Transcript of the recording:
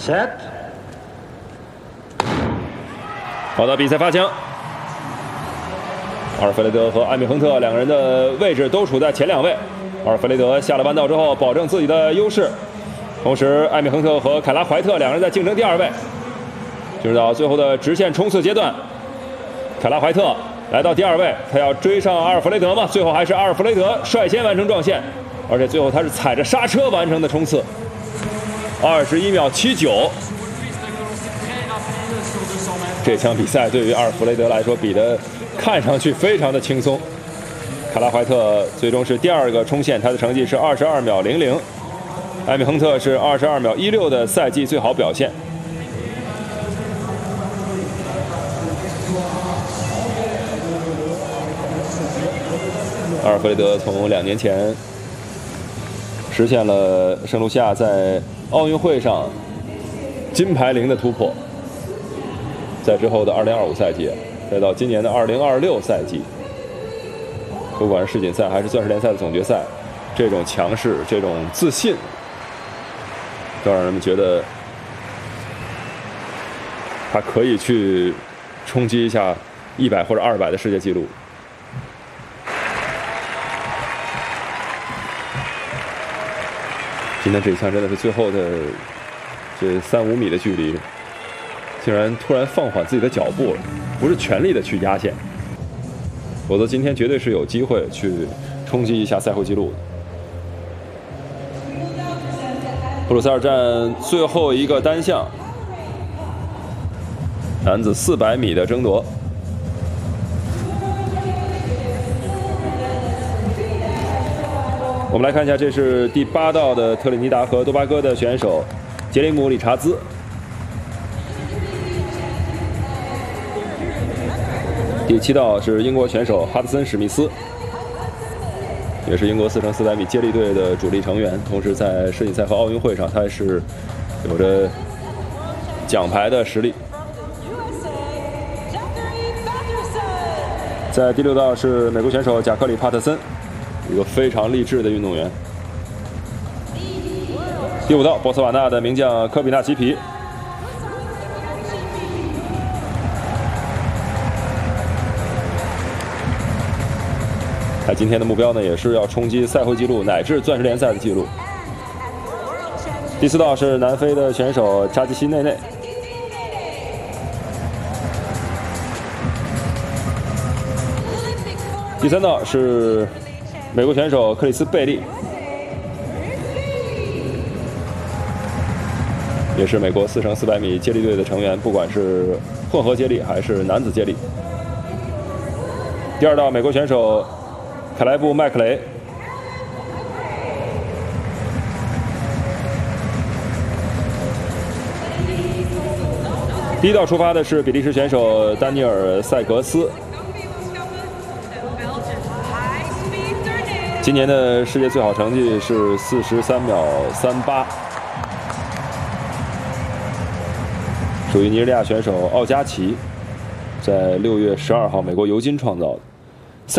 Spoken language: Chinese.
Set。 好的，比赛发枪。阿尔弗雷德和艾米亨特两个人的位置都处在前两位。阿尔弗雷德下了弯道之后，保证自己的优势。同时，艾米亨特和凯拉怀特两个人在竞争第二位。进入到最后的直线冲刺阶段，凯拉怀特来到第二位，他要追上阿尔弗雷德嘛？最后还是阿尔弗雷德率先完成撞线，而且最后他是踩着刹车完成的冲刺，21秒79。这场比赛对于阿尔弗雷德来说比的看上去非常的轻松。凯拉怀特最终是第二个冲线，他的成绩是22秒00。艾米亨特是22秒16的赛季最好表现。阿尔弗雷德从2年前实现了圣卢西亚在奥运会上金牌零的突破，在之后的2025赛季，再到今年的2026赛季，不管是世锦赛还是钻石联赛的总决赛，这种强势、这种自信，都让人们觉得他可以去冲击一下100或者200的世界纪录。今天这一枪真的是最后的这3-5米的距离，竟然突然放缓自己的脚步了，不是全力的去压线，否则今天绝对是有机会去冲击一下赛会纪录的。布鲁塞尔站最后一个单项，男子400米的争夺。我们来看一下，这是第8道的特立尼达和多巴哥的选手杰里姆·理查兹。第7道是英国选手哈德森·史密斯，也是英国4×400米接力队的主力成员，同时在世锦赛和奥运会上，他是有着奖牌的实力。在第6道是美国选手贾克里·帕特森，一个非常励志的运动员。第5道，波斯瓦纳的名将科比纳奇皮。他今天的目标呢，也是要冲击赛会纪录乃至钻石联赛的纪录。第4道是南非的选手扎基西内内。第3道是美国选手克里斯贝利，也是美国4×400米接力队的成员，不管是混合接力还是男子接力。第2道，美国选手凯莱布·麦克雷。第1道出发的是比利时选手丹尼尔·塞格斯。今年的世界最好成绩是43秒38，属于尼日利亚选手奥加奇，在6月12号美国尤金创造的。